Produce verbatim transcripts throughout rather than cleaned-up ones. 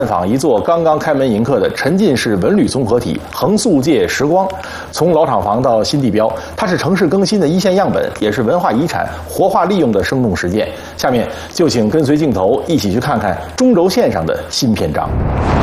访一座刚刚开门迎客的沉浸式文旅综合体横速界时光。从老厂房到新地标，它是城市更新的一线样本，也是文化遗产活化利用的生动实践。下面就请跟随镜头一起去看看中轴线上的新篇章。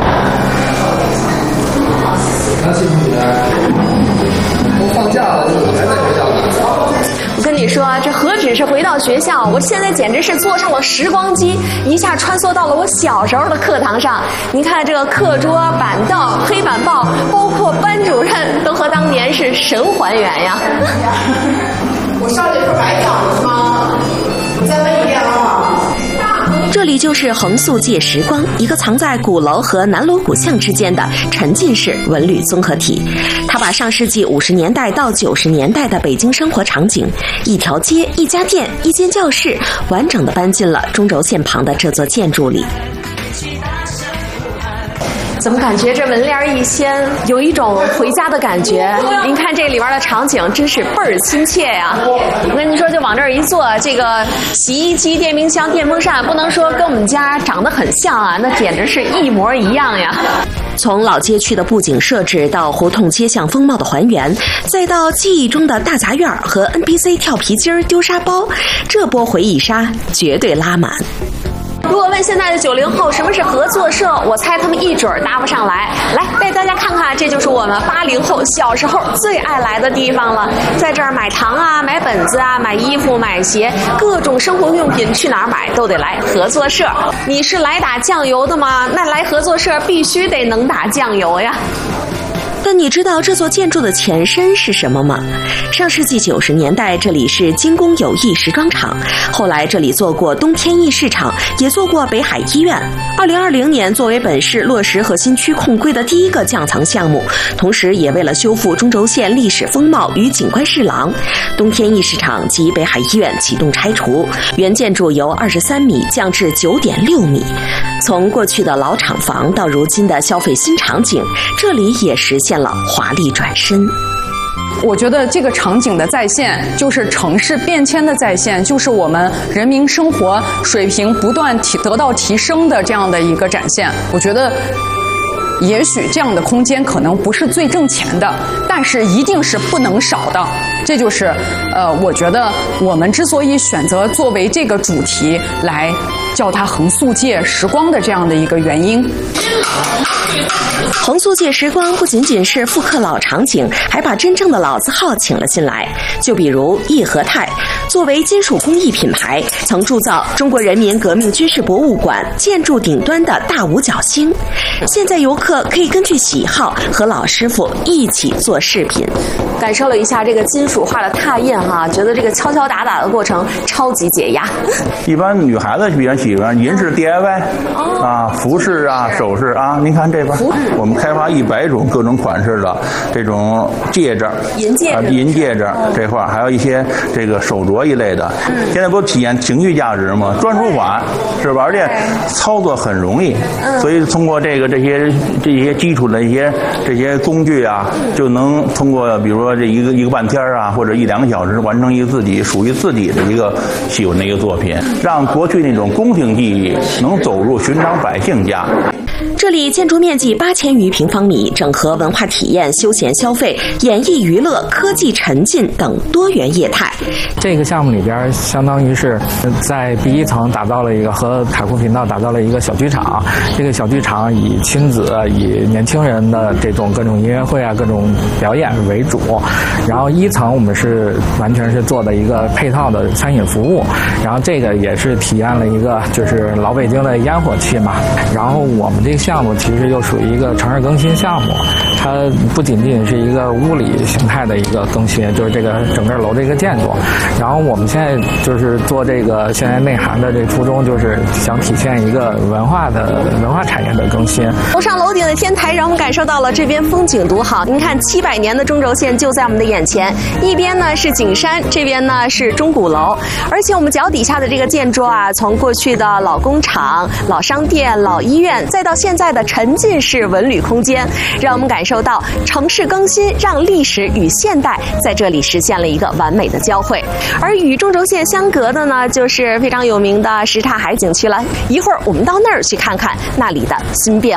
都放假了，我还在学校呢。 我跟你说，这何止是回到学校，我现在简直是坐上了时光机，一下穿梭到了我小时候的课堂上。您看这个课桌、板凳、黑板报，包括班主任，都和当年是神还原呀。 我上节课白讲了吗？我再问一遍啊。 这里就是横速界时光，一个藏在鼓楼和南锣鼓巷之间的沉浸式文旅综合体。它把上世纪五十年代到九十年代的北京生活场景，一条街、一家店、一间教室，完整的搬进了中轴线旁的这座建筑里。怎么感觉这门帘一掀，有一种回家的感觉？您看这里边的场景真是倍儿亲切呀！我跟您说，就往这儿一坐，这个洗衣机、电冰箱、电风扇，不能说跟我们家长得很像啊，那简直是一模一样呀！从老街区的布景设置到胡同街巷风貌的还原，再到记忆中的大杂院和 N P C 跳皮筋儿、丢沙包，这波回忆杀绝对拉满。如果问现在的九零后什么是合作社，我猜他们一准儿答不上来。来，带大家看看，这就是我们八零后小时候最爱来的地方了。在这儿买糖啊，买本子啊，买衣服、买鞋，各种生活用品去哪儿买都得来合作社。你是来打酱油的吗？那来合作社必须得能打酱油呀。但你知道这座建筑的前身是什么吗？上世纪九十年代，这里是精工友谊时装厂，后来这里做过东天翼市场，也做过北海医院。二零二零年，作为本市落实核心区控规的第一个降层项目，同时也为了修复中轴线历史风貌与景观侍郎，东天翼市场及北海医院启动拆除，原建筑由二十三米降至九点六米。从过去的老厂房到如今的消费新场景，这里也实现了华丽转身。 我觉得这个场景的再现，就是城市变迁的再现，就是我们人民生活水平不断提得到提升的这样的一个展现。我觉得也许这样的空间可能不是最挣钱的，但是一定是不能少的。这就是呃，我觉得我们之所以选择作为这个主题来叫它横速界时光的这样的一个原因。 横速界时光不仅仅是复刻老场景，还把真正的老字号请了进来。就比如义和泰，作为金属工艺品牌，曾铸造中国人民革命军事博物馆建筑顶端的大五角星。现在游客可以根据喜好和老师傅一起做饰品，感受了一下这个金属化的拓印哈，觉得这个敲敲打打的过程超级解压。 一般女孩子比较喜欢银饰 D I Y、哦、啊，服饰啊，首饰啊。您看这边，我们开发一百种各种款式的这种戒指， 银戒指， 啊、银戒指、哦、这块还有一些这个手镯一类的。嗯、现在不体现情绪价值吗？专属款是吧？而且操作很容易，嗯、所以通过这个这些这些基础的一些这些工具啊，就能通过比如说这一个一个半天啊，或者一两个小时完成一个自己属于自己的一个喜欢的一个作品，让过去那种宫廷技艺能走入寻常百姓家。 这里建筑面积八千余平方米，整合文化体验、休闲消费、演艺娱乐、科技沉浸等多元业态。 这个项目里边，相当于是在第一层打造了一个和卡酷频道打造了一个小剧场。这个小剧场以亲子、以年轻人的这种各种音乐会啊、各种表演为主。然后一层我们是完全是做的一个配套的餐饮服务。然后这个也是体验了一个就是老北京的烟火气嘛。然后我们这个项目其实又属于一个城市更新项目，它不仅仅是一个物理形态的一个更新，就是这个整个楼这个建筑。然后我们现在就是做这个现在内涵的这个初衷，就是想体现一个文化的文化产业的更新。 楼上楼顶的天台让我们感受到了这边风景独好。您看七百年的中轴线就在我们的眼前，一边呢是景山，这边呢是钟鼓楼。而且我们脚底下的这个建筑啊，从过去的老工厂、老商店、老医院，再到现在的沉浸式文旅空间，让我们感受到城市更新让历史与现代在这里实现了一个完美的交汇。而与中轴线相隔的呢，就是非常有名的什刹海景区了。一会儿我们到那儿去看看那里的新变化。